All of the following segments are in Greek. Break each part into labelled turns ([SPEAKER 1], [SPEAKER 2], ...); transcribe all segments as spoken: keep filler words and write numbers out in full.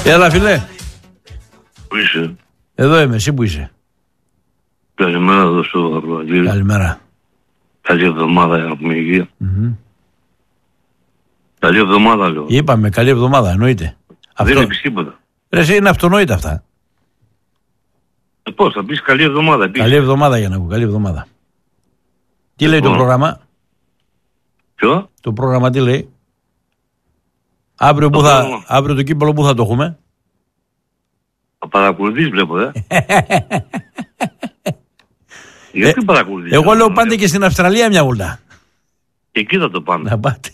[SPEAKER 1] Έλα, φιλέ.
[SPEAKER 2] Πού είσαι?
[SPEAKER 1] Εδώ είμαι, εσύ που είσαι?
[SPEAKER 2] Καλημέρα εδώ στο Αργουαγγίλ.
[SPEAKER 1] Καλημέρα.
[SPEAKER 2] Καλή εβδομάδα για να πούμε υγεία.
[SPEAKER 1] Mm-hmm.
[SPEAKER 2] Καλή εβδομάδα λέω.
[SPEAKER 1] Είπαμε, καλή εβδομάδα, εννοείται.
[SPEAKER 2] Δεν είπες τίποτα.
[SPEAKER 1] Ρε, εσύ είναι αυτονόητα αυτά.
[SPEAKER 2] Ε, πώς, θα πεις καλή εβδομάδα. Πεις.
[SPEAKER 1] Καλή εβδομάδα για να πω, καλή εβδομάδα. Τι λέει το πρόγραμμα?
[SPEAKER 2] Ποιο?
[SPEAKER 1] Το πρόγραμμα τι λέει? Αύριο, το, που θα, αύριο το κύπελο που θα το έχουμε?
[SPEAKER 2] Θα παρακολουθείς βλέπω, ε. Γιατί
[SPEAKER 1] ε,
[SPEAKER 2] παρακολουθείς?
[SPEAKER 1] Εγώ λέω πάτε και στην Αυστραλία μια βολτά.
[SPEAKER 2] Και εκεί θα το πάμε.
[SPEAKER 1] Να πάτε.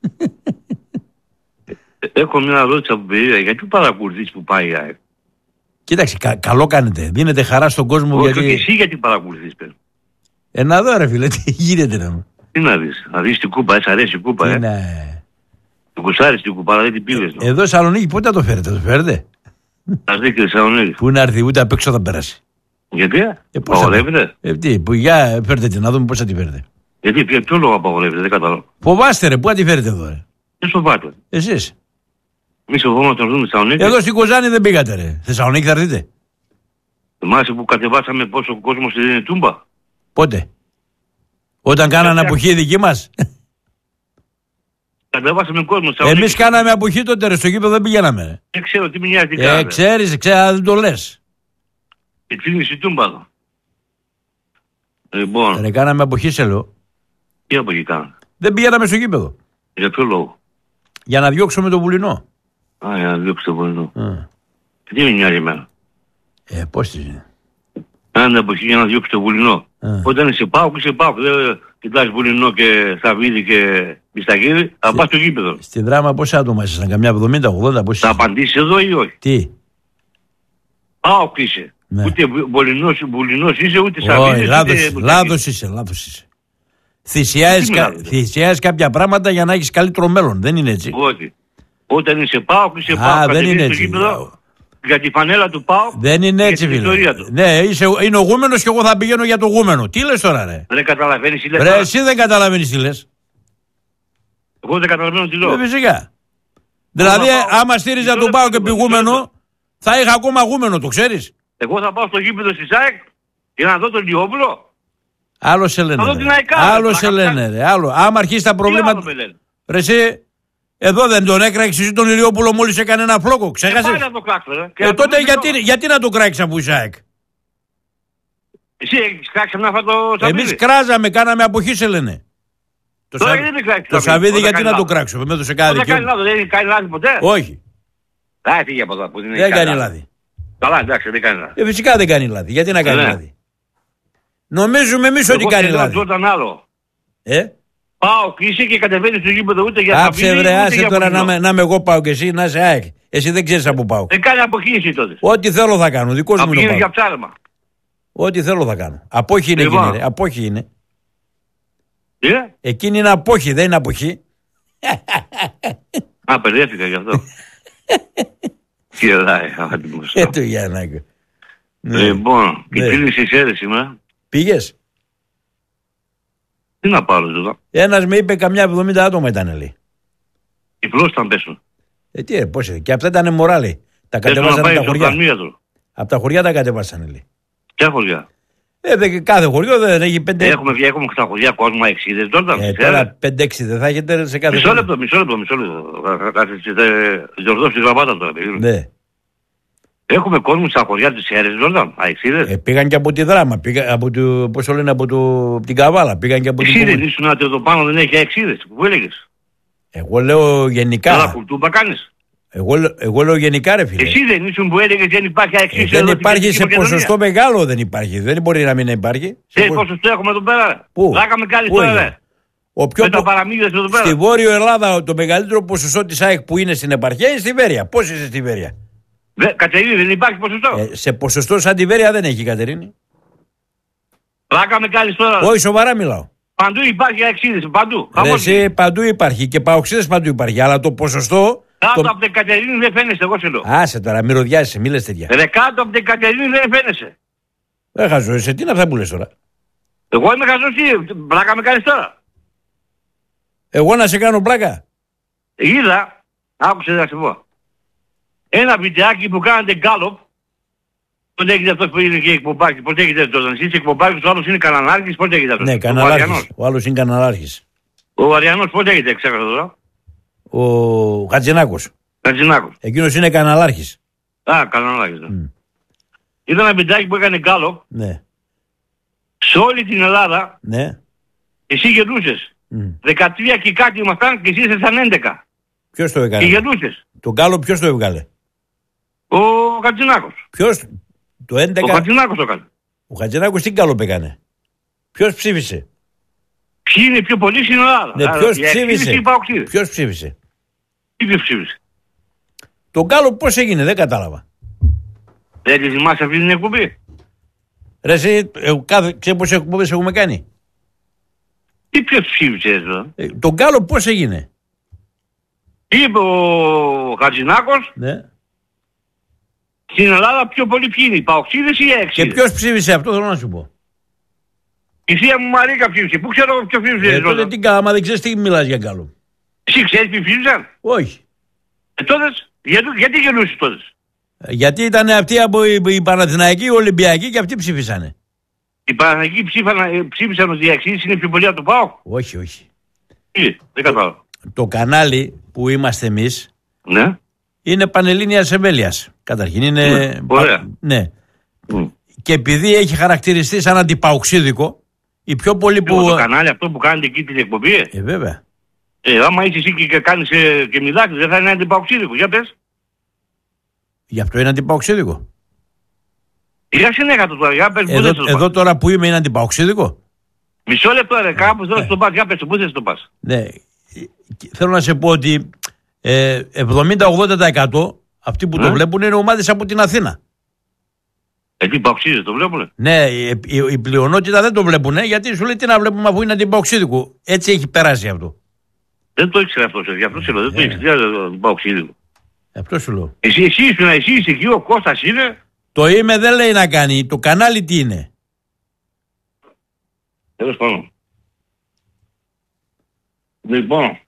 [SPEAKER 2] Έχω μια ερώτηση από περίεργα. Γιατί παρακολουθείς που πάει η ΑΕΚ?
[SPEAKER 1] Κοίταξε, κα, καλό κάνετε. Δίνετε χαρά στον κόσμο.
[SPEAKER 2] Όχι,
[SPEAKER 1] γιατί...
[SPEAKER 2] και εσύ γιατί παρακολουθείς πέρα?
[SPEAKER 1] Ε, να δω ρε φίλε, τι γίνεται να μου.
[SPEAKER 2] Τι να δεις, να δεις την κούπα, έτσι αρέσει η κούπα, ε.
[SPEAKER 1] Ναι.
[SPEAKER 2] Το κουσάρεις την κούπα, αλλά δεν την πήρες.
[SPEAKER 1] Ε, εδώ Σαλονίκη πότε θα το φέρετε, το φέρετε?
[SPEAKER 2] Ας δει και Σαλονίκη.
[SPEAKER 1] Πού να έρθει, ούτε απ' έξω θα περάσει.
[SPEAKER 2] Γιατί,
[SPEAKER 1] ε,
[SPEAKER 2] απαγορεύεται?
[SPEAKER 1] Ε, τι, που, για φέρτε την, να δούμε πώς θα τη φέρετε.
[SPEAKER 2] Γιατί, ποιο, ποιο λόγο απαγορεύεται, δεν καταλαβαίνω.
[SPEAKER 1] Φοβάστε ρε, πού θα τη φέρετε εδώ ρε?
[SPEAKER 2] Τι σοβάτε?
[SPEAKER 1] Εσείς.
[SPEAKER 2] Μη σοβόμαστε να δούμε Θεσσαλονίκη.
[SPEAKER 1] Εδώ στην Κοζάνη δεν πήγατε ρε. Θεσσαλονίκη θα έρθετε?
[SPEAKER 2] Θυμάσαι που κατεβάσαμε πόσο κόσμο είναι τούμπα?
[SPEAKER 1] Πότε? Όταν κάνανε αποχή δικοί μας?
[SPEAKER 2] Κατεβάσαμε κόσμο.
[SPEAKER 1] Εμείς κάναμε αποχή τότε ρε, στο γήπεδο δεν πηγαίναμε ρε.
[SPEAKER 2] Δεν ξέρω τι μοιάζει.
[SPEAKER 1] Ε, ξέρεις, ξέρω, δεν το λες.
[SPEAKER 2] Εξήγηση τούμπα εδώ. Λοιπόν.
[SPEAKER 1] Ρε, κάναμε αποχή σε λέω.
[SPEAKER 2] Τι αποχή κάναμε?
[SPEAKER 1] Δεν πηγαίναμε στο γήπεδο.
[SPEAKER 2] Για ποιο λόγο?
[SPEAKER 1] Για να διώξουμε το Βουλινό.
[SPEAKER 2] Α, για να διώξουμε το Βουλινό. Mm. Τι με νοιάζει εμένα?
[SPEAKER 1] Ε, πώς τη είναι?
[SPEAKER 2] Κάναμε αποχή για να διώξει το Βουλινό. Mm. Όταν είσαι πάω, είσαι πάω. Δεν κοιτάς Βουλινό και Σαββίδη και Μισταγίδη, θα πας στο γήπεδο.
[SPEAKER 1] Στη Δράμα πόσα άτομα ήσασταν, καμιά εβδομήντα ογδόντα?
[SPEAKER 2] Θα απαντήσεις εδώ ή όχι?
[SPEAKER 1] Τι?
[SPEAKER 2] Πάω είσαι. Ναι. Ούτε Βουλινός, Βουλινός είσαι, ούτε Σαββίδης.
[SPEAKER 1] Όχι, λάθος, λάθος είσαι, λάθος είσαι. Θυσιάζεις, κα, θυσιάζεις κάποια πράγματα για να έχεις καλύτερο μέλλον, δεν είναι έτσι?
[SPEAKER 2] Όχι. Όταν είσαι πάω, είσαι πάω.
[SPEAKER 1] Α, δεν είναι έτσι.
[SPEAKER 2] Γήπεδο, για τη φανέλα του πάω.
[SPEAKER 1] Δεν είναι έτσι, φίλε. Ναι, είσαι, είναι ο γούμενος και εγώ θα πηγαίνω για το γούμενο. Τι λες τώρα, ρε?
[SPEAKER 2] Δεν καταλαβαίνεις τι λες.
[SPEAKER 1] Ρε, εσύ δεν καταλαβαίνεις τι λες.
[SPEAKER 2] Εγώ δεν καταλαβαίνω τι λέω.
[SPEAKER 1] Ε, φυσικά. Δηλαδή, πάω, άμα στήριζα τον πάω και πηγούμενο, θα είχα ακόμα γούμενο, το ξέρεις.
[SPEAKER 2] Εγώ θα πάω στο γήπεδο στη ΣΑΕΚ για να δω τον Λιόπουλο.
[SPEAKER 1] Άλλο σε λένε. Άλλο σε λένε, ρε. Άλλο. Άμα αρχίσει τα προβλήματα. Ρε, εσύ. Εδώ δεν τον έκραξε εσύ τον Ηλιόπουλο μόλις έκανε ένα φλόκο, ξέχασες?
[SPEAKER 2] Ε, να το κράξω, ρε.
[SPEAKER 1] Ε, τότε γιατί, γιατί να το κράξεις από Ισάεκ?
[SPEAKER 2] Εσύ έχεις κράξει να φά το Σαββίδι?
[SPEAKER 1] Εμείς κράζαμε, κάναμε αποχή σε λένε.
[SPEAKER 2] Το, Σα...
[SPEAKER 1] το Σαββίδι γιατί να το κράξω, με έδωσε κάτι
[SPEAKER 2] δικαίωμα. Δεν κάνει λάθη, δεν κάνει λάθη ποτέ.
[SPEAKER 1] Όχι.
[SPEAKER 2] Α, φύγει από εδώ που δεν,
[SPEAKER 1] δεν κάνει λάθη.
[SPEAKER 2] Καλά, εντάξει, δεν κάνει λάθη.
[SPEAKER 1] Ε, φυσικά δεν κάνει λάθη, γιατί να κάνει ναι. λάθη? Νομίζουμε εμείς ότι κάνει λάθη. Ε?
[SPEAKER 2] Πάω και είσαι και κατεβαίνεις στο γήπεδο ούτε για να
[SPEAKER 1] Άψε βρε, άσε τώρα να, με, να είμαι εγώ πάω και εσύ να είσαι ΑΕΚ. Εσύ δεν ξέρεις από πάω.
[SPEAKER 2] Δεν κάνει αποχή τότε.
[SPEAKER 1] Ό,τι θέλω θα κάνω, δικός μου είναι
[SPEAKER 2] για ψάρεμα.
[SPEAKER 1] Ό,τι θέλω θα κάνω. Απόχη είναι
[SPEAKER 2] λοιπόν.
[SPEAKER 1] εκείνη, ρε. Απόχη είναι.
[SPEAKER 2] Yeah.
[SPEAKER 1] Εκείνη είναι απόχη, δεν είναι αποχή.
[SPEAKER 2] Α, μπερδεύτηκα γι' αυτό. Τι ελάει, άτιμος.
[SPEAKER 1] Ε, του Γιάννακο.
[SPEAKER 2] Λοιπόν, και πήγες στις αίρες σήμερα.
[SPEAKER 1] Πήγες?
[SPEAKER 2] Τι να πάρω εδώ?
[SPEAKER 1] Ένας με είπε καμιά εβδομήντα άτομα ήταν, λέει.
[SPEAKER 2] Υφλός ήταν πέσουν.
[SPEAKER 1] Ε, τι ρε, πώς είναι. Και αυτά ήταν μωρά, λέει. Τα κατεβάσανε τα χωριά. Από τα χωριά τα κατεβάσανε, λέει.
[SPEAKER 2] Ποια χωριά?
[SPEAKER 1] Ε, δε, κάθε χωριό δεν έχει πέντε.
[SPEAKER 2] Έχουμε βγει, έχουμε στα χωριά κόσμο εξήντα τότε.
[SPEAKER 1] Ε, τώρα πέντε έξι δεν θα έχετε σε κάθε
[SPEAKER 2] μισό λεπτό, μισό λεπτό, μισό λεπτό. Διορθώσει τη γραμμάτα τώρα.
[SPEAKER 1] Ναι.
[SPEAKER 2] Έχουμε κόσμο στα χωριά της Σέρες, Ζόρταν, αεξίδες.
[SPEAKER 1] Ε, πήγαν και από τη Δράμα, πήγαν από, το, πώς το λένε, από, το, από την Καβάλα. Πήγαν και από
[SPEAKER 2] Εσύ δεν ήσουν ότι εδώ πάνω δεν έχει αεξίδες, που έλεγες?
[SPEAKER 1] Εγώ λέω γενικά.
[SPEAKER 2] Τώρα κουλτούπα κάνεις.
[SPEAKER 1] Εγώ, εγώ λέω γενικά, ρε φίλε.
[SPEAKER 2] Εσύ δεν ήσουν που έλεγες δεν υπάρχει αεξίδες?
[SPEAKER 1] Ε, δεν υπάρχει σε ποσοστό μεγάλο, δεν υπάρχει. Δεν μπορεί να μην υπάρχει.
[SPEAKER 2] Σε ε, ποσοστό έχουμε εδώ πέρα.
[SPEAKER 1] Πού?
[SPEAKER 2] Λάκαμε κάτι τώρα, ρε.
[SPEAKER 1] Ο πιο πο... Στη Βόρειο Ελλάδα το μεγαλύτερο ποσοστό της ΑΕΚ που είναι στην επαρχία είναι στη Βέρεια. Πώς είσαι στη Βέρεια?
[SPEAKER 2] Δε, Κατερίνη δεν υπάρχει ποσοστό.
[SPEAKER 1] Ε, σε ποσοστό σαν τη Βέρεια δεν έχει, Κατερίνη.
[SPEAKER 2] Ράκαμε κάτι τώρα.
[SPEAKER 1] Όχι, σοβαρά μιλάω.
[SPEAKER 2] Παντού υπάρχει αεξίδες, παντού.
[SPEAKER 1] Ρε, εσύ, παντού υπάρχει και παοξίδες παντού υπάρχει. Αλλά το ποσοστό.
[SPEAKER 2] Κάτω
[SPEAKER 1] το...
[SPEAKER 2] από την Κατερίνη δεν φαίνεσαι, εγώ σε λέω.
[SPEAKER 1] Άσε τώρα, μη ροδιάσαι, μη λες τέτοια.
[SPEAKER 2] Ρε, κάτω από την Κατερίνη δεν φαίνεσαι.
[SPEAKER 1] Δεν χαζώ, εσύ τι είναι αυτά που λες τώρα?
[SPEAKER 2] Εγώ είμαι χαζός, τι πλάκα με κάνεις τώρα?
[SPEAKER 1] Εγώ να σε κάνω πλάκα?
[SPEAKER 2] Είδα, άκουσε να σε πω. ένα βιντεάκι που κάνατε γκάλοπ. Πότε έχετε αυτό που είναι και εκπομπάκι, πότε έχετε το εσείς εκπομπάκι, ο άλλος είναι καναλάρχης, πότε έχετε αυτό.
[SPEAKER 1] Ναι, καναλάρχης, ο άλλος είναι καναλάρχης.
[SPEAKER 2] Ο Αριανός πότε έχετε, ξέχασα τώρα.
[SPEAKER 1] Ο Χατζηνάκος.
[SPEAKER 2] Χατζηνάκος.
[SPEAKER 1] Εκείνος είναι καναλάρχης.
[SPEAKER 2] Α, καναλάρχης. Ναι. Mm. Ήταν ένα βιντεάκι που έκανε γκάλοπ.
[SPEAKER 1] Ναι.
[SPEAKER 2] Σε όλη την Ελλάδα,
[SPEAKER 1] ναι.
[SPEAKER 2] εσύ γελούσες. Mm. δεκατρία και κάτι ήμασταν και εσύ ήσασταν έντεκα.
[SPEAKER 1] Ποιος το έκανε?
[SPEAKER 2] Και γελούσες.
[SPEAKER 1] Το γκάλοπ ποιος το έβγαλε?
[SPEAKER 2] Ο Χατζηνάκος.
[SPEAKER 1] Ποιος? Το έντεκα.
[SPEAKER 2] Ο Χατζηνάκος το έκανε.
[SPEAKER 1] Ο Χατζηνάκος τι γκάλοπ έκανε? Ποιος ψήφισε?
[SPEAKER 2] Ποιοι είναι πιο πολλοί στην Ελλάδα?
[SPEAKER 1] Ναι, ποιος ψήφισε? Ποιος ψήφισε?
[SPEAKER 2] Τι ποιος ψήφισε?
[SPEAKER 1] Το γκάλοπ πώς έγινε, δεν κατάλαβα.
[SPEAKER 2] Δεν τη θυμάσαι αυτή την εκπομπή?
[SPEAKER 1] Ρε εσύ, ξέρεις πόσες εκπομπές έχουμε κάνει?
[SPEAKER 2] Τι ποιος ψήφισε εδώ?
[SPEAKER 1] Ε, το γκάλοπ πώς έγινε?
[SPEAKER 2] Τι είπε ο Χατζηνάκος?
[SPEAKER 1] Ναι.
[SPEAKER 2] Στην Ελλάδα πιο πολύ ποιοι είναι, οι παοξίδες ή οι έξιδες?
[SPEAKER 1] Και ποιος ψήφισε αυτό, θέλω να σου πω.
[SPEAKER 2] Η θεία μου Μαρίκα ψήφισε. Πού ξέρω ποιο ψήφισε?
[SPEAKER 1] Ε, τότε τι κάμα, δεν ξέρεις τι μιλάς για γκάλοπ.
[SPEAKER 2] Εσύ ξέρεις ποιοι ψήφισαν?
[SPEAKER 1] Όχι.
[SPEAKER 2] Ε, τότε, γιατί, γιατί γελούσες τότε?
[SPEAKER 1] Ε, γιατί ήταν αυτοί από οι Παναθηναϊκοί, οι Ολυμπιακοί και αυτοί ψήφισανε.
[SPEAKER 2] Οι Παναθηναϊκοί ψήφισαν, ψήφισαν ότι οι εξής είναι πιο πολύ από το ΠΑΟΚ?
[SPEAKER 1] Όχι, όχι.
[SPEAKER 2] Τι, δεν κατάλαβα.
[SPEAKER 1] Το, το κανάλι που είμαστε εμείς,
[SPEAKER 2] ναι, είναι
[SPEAKER 1] Πανελλήνιας Εμβέλειας. Καταρχήν είναι...
[SPEAKER 2] Mm, ωραία.
[SPEAKER 1] Ναι.
[SPEAKER 2] Mm.
[SPEAKER 1] Και επειδή έχει χαρακτηριστεί σαν αντιπαοξίδικο, οι πιο πολλοί που...
[SPEAKER 2] Το κανάλι αυτό που κάνετε εκεί την εκπομπή.
[SPEAKER 1] Ε, βέβαια.
[SPEAKER 2] Ε, άμα είσαι εσύ και, και κάνεις ε, και μιλάς, δεν θα είναι αντιπαοξίδικο. Για πες.
[SPEAKER 1] Γι' αυτό είναι αντιπαοξίδικο.
[SPEAKER 2] Για συνέχα το τώρα, για πες.
[SPEAKER 1] Εδώ, εδώ, εδώ τώρα που είμαι είναι αντιπαοξίδικο.
[SPEAKER 2] Μισό λεπτό ρε, κάπου θέλω να το πας, για πες, πού θες το πας.
[SPEAKER 1] Ναι, θέλω να σε πω ότι ε, εβδομήντα με ογδόντα τοις εκατό αυτοί που ναι. το βλέπουν είναι ομάδες από την Αθήνα.
[SPEAKER 2] Ε, τι παοξίδες το βλέπουνε.
[SPEAKER 1] Ναι, η, η, η πλειονότητα δεν το βλέπουνε γιατί σου λέει τι να βλέπουμε αφού είναι αντιπαοξίδικο. Έτσι έχει περάσει αυτό.
[SPEAKER 2] Δεν το ήξερα αυτό, γι' αυτό σε λέω, δεν το ήξερα το παοξίδικο.
[SPEAKER 1] Αυτό σου λέω.
[SPEAKER 2] Εσύ, εσύ ήσουν, εσύ είσαι εκεί, ο Κώστας είναι.
[SPEAKER 1] Το είμαι δεν λέει να κάνει, το κανάλι τι είναι.
[SPEAKER 2] Τέλος πάντων. Λοιπόν.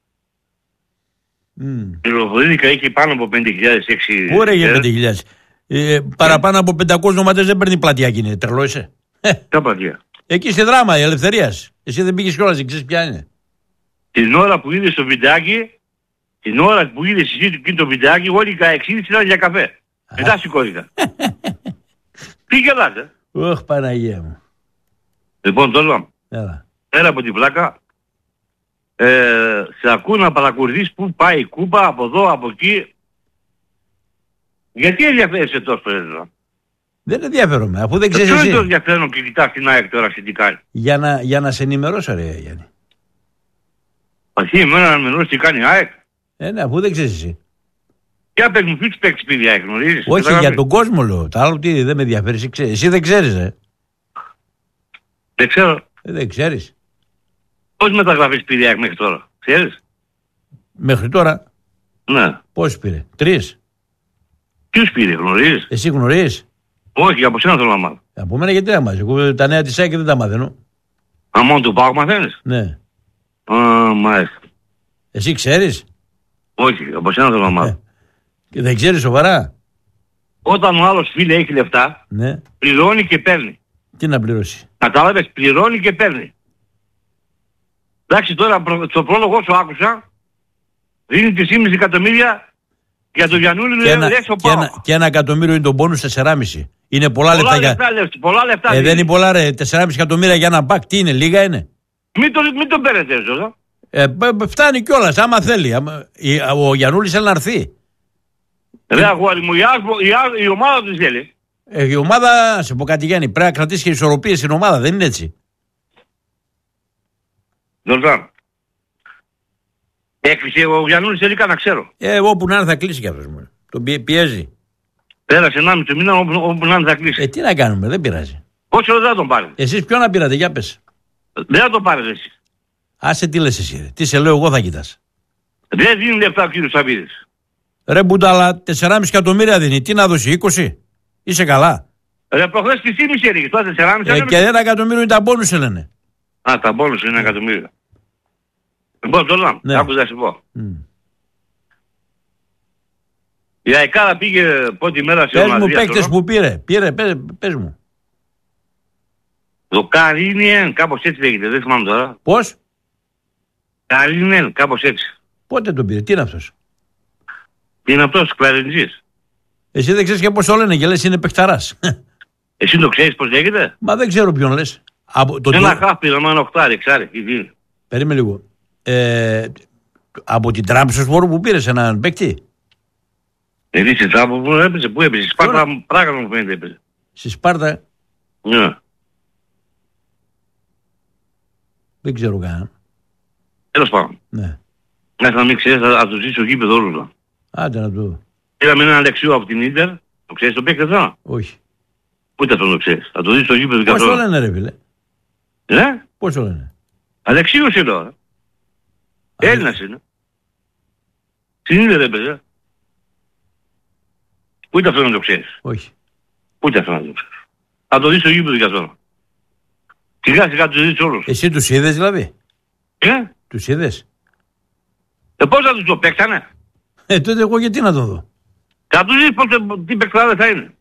[SPEAKER 2] Mm. Πληροφορήθηκα έχει πάνω από πέντε χιλιάδες έξι.
[SPEAKER 1] Πού ρε για πέντε χιλιάδες. Ε, παραπάνω από πεντακόσιους νοματές δεν παίρνει πλατεία εκείνη. Τρελό είσαι.
[SPEAKER 2] Ποια πλατεία?
[SPEAKER 1] Εκεί στη Δράμα, η Ελευθερίας. Εσύ δεν πήγες κιόλας, δεν ξέρεις ποια είναι.
[SPEAKER 2] Την ώρα που είδες το βιντεάκι, την ώρα που είδες εσύ εκείνο το βιντεάκι, όλοι οι καεξίδες ήταν για καφέ. Μετά σηκώθηκα. Τι γελάτε?
[SPEAKER 1] Ωχ, Παναγία μου.
[SPEAKER 2] Λοιπόν, τώρα,
[SPEAKER 1] Έλα.
[SPEAKER 2] πέρα από την πλάκα, ε, σε ακούω να παρακολουθείς πού πάει η κούπα, από εδώ, από εκεί. Γιατί ενδιαφέρεσαι τόσο εδώ?
[SPEAKER 1] Δεν ενδιαφέρομαι, αφού δεν ξέρεις
[SPEAKER 2] εσύ.
[SPEAKER 1] εσύ.
[SPEAKER 2] Ποιο είναι το ενδιαφέρον και κοιτάς την ΑΕΚ τώρα σε τι κάνει?
[SPEAKER 1] Για να, για να σε ενημερώσω ρε Γιάννη.
[SPEAKER 2] Εσύ εμένα να ενημερώσεις τι κάνει η ΑΕΚ?
[SPEAKER 1] Ε, ναι, αφού δεν ξέρεις εσύ.
[SPEAKER 2] Και απ' μου πεις παίξεις πει η ΑΕΚ, γνωρίζεις?
[SPEAKER 1] Όχι, για τον κόσμο λέω. Τα άλλο τι δεν με ενδιαφέρει, εσύ, ξέρεις. Εσύ δεν ξέρεις ε.
[SPEAKER 2] Δεν ξέρω.
[SPEAKER 1] Ε, δεν ξέρεις.
[SPEAKER 2] Πώς μεταγραφές πήρε η ΑΕΚ μέχρι τώρα, ξέρεις?
[SPEAKER 1] Μέχρι τώρα.
[SPEAKER 2] Ναι.
[SPEAKER 1] Πώς πήρε? Τρεις.
[SPEAKER 2] Ποιους πήρε, γνωρίζεις?
[SPEAKER 1] Εσύ γνωρίζεις?
[SPEAKER 2] Όχι, από σένα θέλω να μάθω.
[SPEAKER 1] Από μένα γιατί να μάθεις? Εγώ τα νέα της ΑΕΚ δεν τα μαθαίνω.
[SPEAKER 2] Α, μόνο του ΠΑΟΚ μαθαίνεις?
[SPEAKER 1] Ναι.
[SPEAKER 2] Α, μάλιστα.
[SPEAKER 1] Εσύ ξέρεις?
[SPEAKER 2] Όχι, από σένα θέλω να μάθω.
[SPEAKER 1] Και δεν ξέρεις σοβαρά?
[SPEAKER 2] Όταν ο άλλος φίλε έχει λεφτά,
[SPEAKER 1] ναι.
[SPEAKER 2] πληρώνει και παίρνει.
[SPEAKER 1] Τι να πληρώσει?
[SPEAKER 2] Κατάλαβες, πληρώνει και παίρνει. Εντάξει, τώρα στο πρόλογο σου άκουσα, δίνει τρία κόμμα πέντε εκατομμύρια για τον Γιαννούλη,
[SPEAKER 1] και,
[SPEAKER 2] λες ο ΠΑΟΚ.
[SPEAKER 1] Και ένα εκατομμύριο είναι το μπόνους τέσσερα κόμμα πέντε. Είναι πολλά, πολλά λεφτά,
[SPEAKER 2] λεφτά για... λεφτά, πολλά λεφτά.
[SPEAKER 1] Ε, δεν είναι πολλά ρε, τέσσερα κόμμα πέντε εκατομμύρια για ένα μπακ, τι είναι, λίγα είναι?
[SPEAKER 2] Μην τον, μην τον παίρνετε εδώ.
[SPEAKER 1] Ε, φτάνει κιόλας, άμα θέλει. Άμα, η, ο Γιαννούλης θέλει να έρθει.
[SPEAKER 2] Ρε αγόρι μου, η, η, η ομάδα του θέλει.
[SPEAKER 1] Ε, η ομάδα, σε πω κάτι Γιάννη, πρέπει να κρατήσει και ισορροπίες στην ομάδα, δεν είναι έτσι?
[SPEAKER 2] Δωρδάν. Έκλεισε ο Γιαννούλης τελικά να ξέρω.
[SPEAKER 1] Ε, όπου να είναι θα κλείσει κι αυτός μου. Τον πιέζει.
[SPEAKER 2] Πέρασε ενάμιση μήνα όπου, όπου να είναι θα κλείσει.
[SPEAKER 1] Ε, τι να κάνουμε, δεν πειράζει.
[SPEAKER 2] Πόσο δεν θα τον πάρετε?
[SPEAKER 1] Εσείς ποιον να πήρατε, για πες.
[SPEAKER 2] Δεν θα τον πάρετε εσείς.
[SPEAKER 1] Άσε τι λες εσύ, ρε. Τι σε λέω εγώ θα κοιτάς.
[SPEAKER 2] Δεν δίνει λεφτά ο κύριος Σαββίδης.
[SPEAKER 1] Ρε Μπουντάλα, τέσσερα κόμμα πέντε εκατομμύρια δίνει. Τι να δώσει, είκοσι? Είσαι καλά?
[SPEAKER 2] Ρε προχθές τι θύμισε έλεγες, τώρα τέσσερα κόμμα πέντε.
[SPEAKER 1] Ε, και ένα εκατομμύριο είναι τα μπόνους σε λένε.
[SPEAKER 2] Α, τα μπόνους είναι ένα εκατομμύριο. Λοιπόν, τώρα, ναι. Άκουσα να σου πω. Mm. Η Αϊκάρα πήγε πρώτη μέρα σε
[SPEAKER 1] πες μου παίκτες που πήρε. Πήρε, πες, πες μου.
[SPEAKER 2] Το Καρίνιεν, κάπως έτσι λέγεται, δεν θυμάμαι τώρα.
[SPEAKER 1] Πώς?
[SPEAKER 2] Καρίνιεν, κάπως έτσι.
[SPEAKER 1] Πότε τον πήρε, τι είναι αυτός?
[SPEAKER 2] Τι είναι αυτός, κλαρεντζής.
[SPEAKER 1] Εσύ δεν ξέρεις και πώς το λένε και λες είναι παιχταράς.
[SPEAKER 2] Εσύ το ξέρεις πώς λέγεται?
[SPEAKER 1] Μα δεν ξέρω ποιον λες. Από το
[SPEAKER 2] ένα χάπι, να μάνε οχτάρι, εξάρι.
[SPEAKER 1] Περίμενε λίγο. Ε, από την Τραμπσοσπορ που πήρες έναν παίκτη.
[SPEAKER 2] Δηλαδή στην Τραμπ που έπαιζε, πού έπαιζε, στη Σπάρτα Πράγα μου φαίνεται έπαιζε.
[SPEAKER 1] Στη Σπάρτα.
[SPEAKER 2] Ναι.
[SPEAKER 1] Δεν ξέρω καν.
[SPEAKER 2] Τέλος πάντων.
[SPEAKER 1] Ναι.
[SPEAKER 2] Μέχρι να μην ξέρεις, θα, θα το ζήσει ο γήπεδο όλους.
[SPEAKER 1] Άντε να το.
[SPEAKER 2] Πήραμε έναν Αλεξίου από την Ίντερ. Το ξέρεις το παίκτη εδώ?
[SPEAKER 1] Όχι.
[SPEAKER 2] Ούτε αυτό το ξέρεις. Θα το δεις στο γήπεδο καθόλου.
[SPEAKER 1] Πώς το λένε ρε φίλε?
[SPEAKER 2] Ναι.
[SPEAKER 1] Πώς το λένε?
[SPEAKER 2] Αλεξίους είναι τώρα. Έλληνας είναι. Στην Ίντερ έπαιζε. Ούτε αυτό να το ξέρεις.
[SPEAKER 1] Όχι.
[SPEAKER 2] Ούτε αυτό να το ξέρεις. Θα το δεις στο γήπεδο καθόλου. Σιγά σιγά τους δεις όλους.
[SPEAKER 1] Εσύ τους είδες δηλαδή?
[SPEAKER 2] Ε?
[SPEAKER 1] Τους είδες?
[SPEAKER 2] Ε, πώς θα τους το παίξανε?
[SPEAKER 1] Ε, τότε εγώ γιατί να το δω?
[SPEAKER 2] Θα τους δεις πώς, τι παίξανε θα είναι.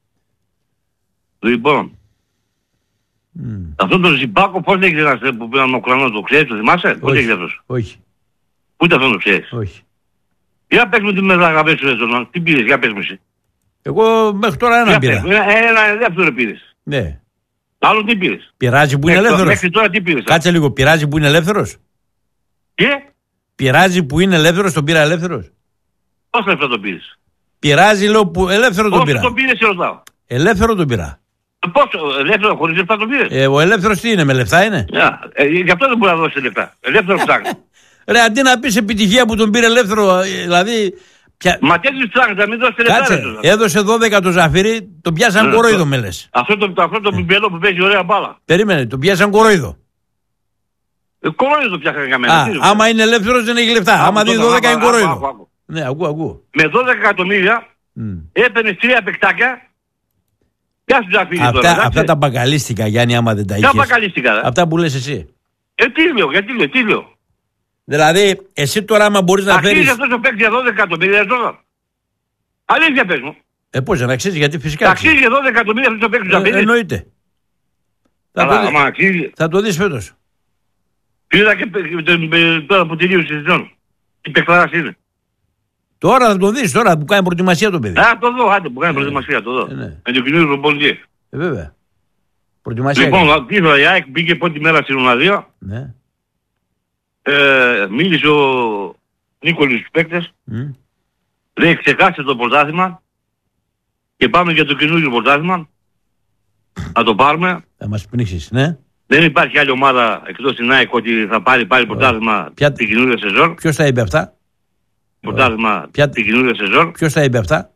[SPEAKER 2] Λοιπόν. Mm. Αυτό το Ζιμπάκο πώς λέγεται ένας που πήραν ο Ουκρανός, το ξέρεις, το θυμάσαι? Πώς λέγεται αυτός?
[SPEAKER 1] Όχι.
[SPEAKER 2] Ούτε αυτό το ξέρεις.
[SPEAKER 1] Όχι.
[SPEAKER 2] Για πες μου τι μεταγραφές σου έστω, τι πήρες, για πες μου εσύ.
[SPEAKER 1] Εγώ μέχρι τώρα ένα πήρα.
[SPEAKER 2] Ένα, ένα δεύτερο πήρες.
[SPEAKER 1] Ναι.
[SPEAKER 2] Άλλο τι πήρες.
[SPEAKER 1] Πειράζει που είναι
[SPEAKER 2] μέχρι,
[SPEAKER 1] ελεύθερος.
[SPEAKER 2] Μέχρι τώρα τι πήρες.
[SPEAKER 1] Κάτσε λίγο, πειράζει που είναι ελεύθερος.
[SPEAKER 2] Και?
[SPEAKER 1] Πειράζει που είναι ελεύθερος, τον πήρα ελεύθερος.
[SPEAKER 2] Πώς λεφτά το πήρες.
[SPEAKER 1] Πειράζει λέω που ελεύθερο τον πήρα.
[SPEAKER 2] Πώς τον πήρες σε ρωτάω.
[SPEAKER 1] Ελεύθερο τον πήρα.
[SPEAKER 2] Πώς, ελεύθερο, χωρίς λεφτά τον πήρες.
[SPEAKER 1] Ε, ο ελεύθερος τι είναι, με λεφτά είναι.
[SPEAKER 2] Yeah. Ε, γι' αυτό δεν μπορεί να δώσει λεφτά. Ελεύθερο ψάχνει.
[SPEAKER 1] Ρε, αντί να πεις επιτυχία που τον πήρε ελεύθερο, δηλαδή... Πια...
[SPEAKER 2] Μα τέτοιους ψάχνει, να μην δώσει λεφτά.
[SPEAKER 1] Κάτσε, έδωσε δώδεκα το Ζαφύρι, τον πιάσαν yeah, κορόιδο με λες.
[SPEAKER 2] Αυτό το, αυτό το πιπελό που παίζει ωραία μπάλα.
[SPEAKER 1] Περίμενε, τον πιάσαν κορόιδο.
[SPEAKER 2] Ε, κορόιδο το πιάσανε για μένα.
[SPEAKER 1] Α, άμα είναι ελεύθερος δεν έχει λεφτά. Άμα, άμα δίνει δώδεκα είναι κορόιδο. Ναι, ακούω, ακούω.
[SPEAKER 2] Με δώδεκα εκατομμύρια mm. έπαιρνες τρία παικτάκια. Ποια σου Ζαφύρι
[SPEAKER 1] αυτά,
[SPEAKER 2] τώρα.
[SPEAKER 1] Αυτά τα μπακαλίστικα, Γιάννη, άμα δεν τα είχες.
[SPEAKER 2] Τα μπακαλίστικα.
[SPEAKER 1] Αυτά που λες εσύ.
[SPEAKER 2] Ε, τι λέω, γιατί λέω, τι λέω.
[SPEAKER 1] Δηλαδή, εσύ τώρα άμα μπορείς να φέρεις...
[SPEAKER 2] Αξίζει αυτός ο παίκτης για δώδεκα εκατομμύρια τώρα. Αλήθεια πες μου.
[SPEAKER 1] Ε, πώς να αξίζει, γιατί φυσικά
[SPEAKER 2] αξίζει για δώδεκα εκατομμύρια αυτός ο παίκτης του Ζαφύρι.
[SPEAKER 1] Ε, εννοείται. Θα,
[SPEAKER 2] Αλλά,
[SPEAKER 1] το,
[SPEAKER 2] άμα αξίζει...
[SPEAKER 1] θα το δεις φέτος.
[SPEAKER 2] Πήρα και τώρα που τελείωσε η σεζόν. Τι παικταράς είναι.
[SPEAKER 1] Τώρα θα το δεις, τώρα που κάνει προετοιμασία το παιδί.
[SPEAKER 2] Α, το δω, άντε που κάνει ε, προετοιμασία, το δω. Ε, ναι. Με τον κοινό προπονητή.
[SPEAKER 1] Ε, βέβαια. Προετοιμασία.
[SPEAKER 2] Λοιπόν, τι ήθελα, η ΑΕΚ μπήκε πρώτη μέρα στην Ολλανδία.
[SPEAKER 1] Ναι.
[SPEAKER 2] Ε, μίλησε ο Νίκολης στους παίκτες. Mm. Λέει, ξεχάστε το πρωτάθλημα και πάμε για το καινούργιο πρωτάθλημα. Να το πάρουμε.
[SPEAKER 1] Θα μας πνίξεις, ναι.
[SPEAKER 2] Δεν υπάρχει άλλη ομάδα εκτός την ΑΕΚ ότι θα πάρει πάλι πρωτάθλημα
[SPEAKER 1] Ποια...
[SPEAKER 2] την καινούργια σεζόν.
[SPEAKER 1] Ποιος τα είπε αυτά?
[SPEAKER 2] Πρωτάθλημα την καινούργια σεζόν.
[SPEAKER 1] Ποιος τα είπε αυτά?